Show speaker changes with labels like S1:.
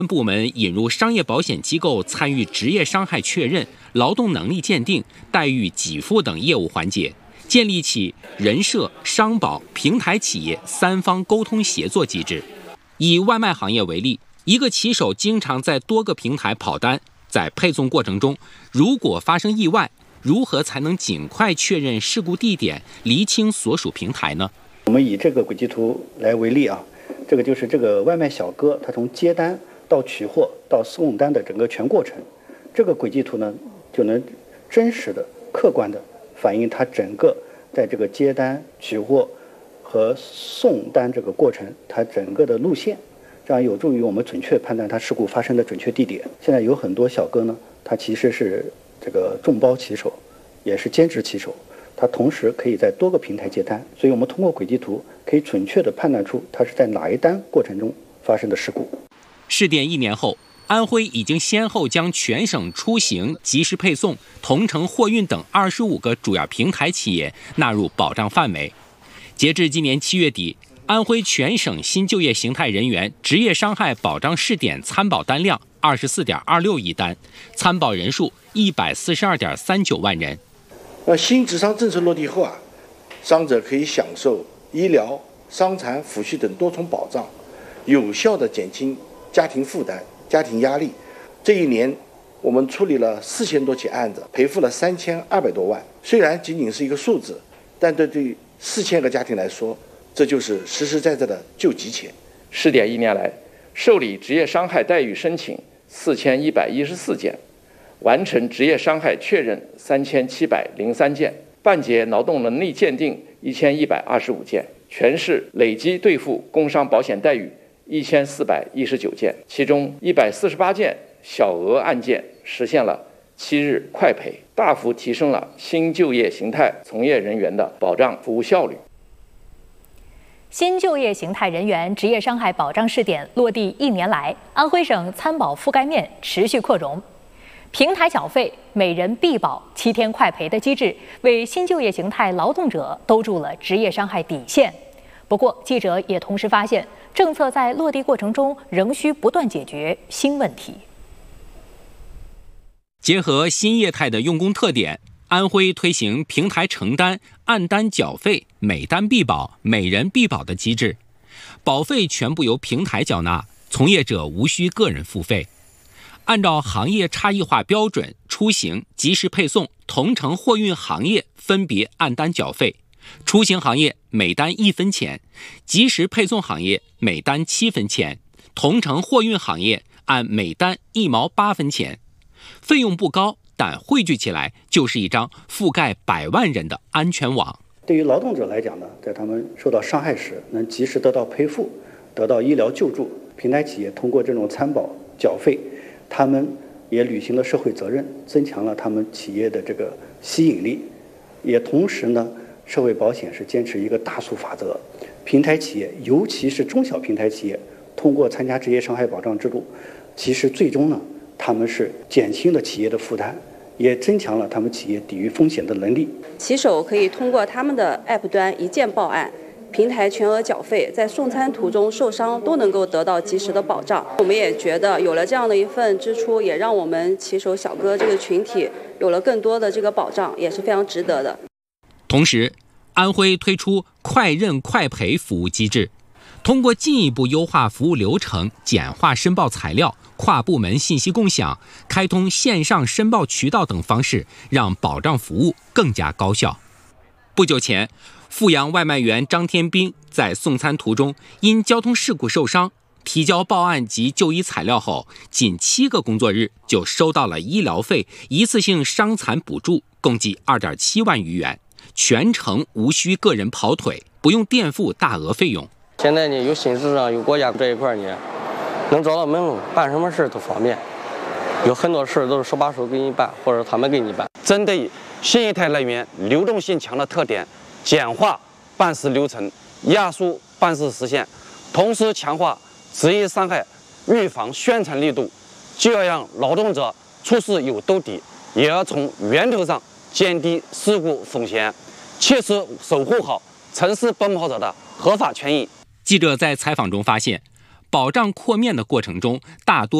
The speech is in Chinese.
S1: 部门引入商业保险机构参与职业伤害确认、劳动能力鉴定、待遇给付等业务环节，建立起人社、商保、平台企业3方沟通协作机制。以外卖行业为例，一个骑手经常在多个平台跑单，在配送过程中，如果发生意外，如何才能尽快确认事故地点，厘清所属平台呢？
S2: 我们以这个轨迹图来为例啊，这个就是这个外卖小哥他从接单到取货到送单的整个全过程，这个轨迹图呢就能真实的、客观的反映他整个在这个接单、取货和送单这个过程，它整个的路线，这样有助于我们准确判断它事故发生的准确地点。现在有很多小哥呢，他其实是这个众包骑手，也是兼职骑手，他同时可以在多个平台接单，所以我们通过轨迹图可以准确地判断出他是在哪一单过程中发生的事故。
S1: 试点1年后，安徽已经先后将全省出行、即时配送、同城货运等25个主要平台企业纳入保障范围。截至今年7月底，安徽全省新就业形态人员职业伤害保障试点参保单量24.26亿单，参保人数142.39万人。
S3: 新职伤政策落地后啊，伤者可以享受医疗、伤残、抚恤等多重保障，有效地减轻家庭负担、家庭压力。这一年，我们处理了4000多起案子，赔付了3200多万。虽然仅仅是一个数字，但对4000个家庭来说，这就是实实在在的救急钱。
S4: 试点1年来，受理职业伤害待遇申请4114件，完成职业伤害确认3703件，办结劳动能力鉴定1125件，全市累计兑付工伤保险待遇1419件，其中148件小额案件实现了7日快赔，大幅提升了新就业形态从业人员的保障服务效率。
S5: 新就业形态人员职业伤害保障试点落地1年来，安徽省参保覆盖面持续扩容。平台缴费、每人必保、7天快赔的机制，为新就业形态劳动者兜住了职业伤害底线。不过，记者也同时发现，政策在落地过程中仍需不断解决新问题。
S1: 结合新业态的用工特点，安徽推行平台承担、按单缴费、每单必保、每人必保的机制，保费全部由平台缴纳，从业者无需个人付费。按照行业差异化标准，出行、即时配送、同城货运行业分别按单缴费，出行行业每单1分钱，即时配送行业每单7分钱，同城货运行业按每单1毛8分钱。费用不高，但汇聚起来就是一张覆盖100万人的安全网。
S2: 对于劳动者来讲呢，在他们受到伤害时，能及时得到赔付，得到医疗救助。平台企业通过这种参保缴费，他们也履行了社会责任，增强了他们企业的这个吸引力。也同时呢，社会保险是坚持一个大数法则，平台企业，尤其是中小平台企业，通过参加职业伤害保障制度，其实最终呢，他们是减轻了企业的负担，也增强了他们企业抵御风险的能力。
S6: 骑手可以通过他们的 App 端一键报案，平台全额缴费，在送餐途中受伤都能够得到及时的保障。我们也觉得有了这样的一份支出，也让我们骑手小哥这个群体有了更多的这个保障，也是非常值得的。
S1: 同时，安徽推出快认快赔服务机制，通过进一步优化服务流程、简化申报材料、跨部门信息共享、开通线上申报渠道等方式，让保障服务更加高效。不久前，阜阳外卖员张天兵在送餐途中因交通事故受伤，提交报案及就医材料后，仅7个工作日就收到了医疗费、一次性伤残补助，共计2.7万余元，全程无需个人跑腿，不用垫付大额费用。
S7: 现在呢，有新市场，有国家这一块呢，能找到门路，办什么事都方便。有很多事都是手把手给你办，或者他们给你办。
S8: 针对新业态人员流动性强的特点，简化办事流程，压缩办事时限，同时强化职业伤害预防宣传力度，就要让劳动者出事有兜底，也要从源头上减低事故风险，切实守护好城市奔跑者的合法权益。
S1: 记者在采访中发现， 保障扩面的过程中，大多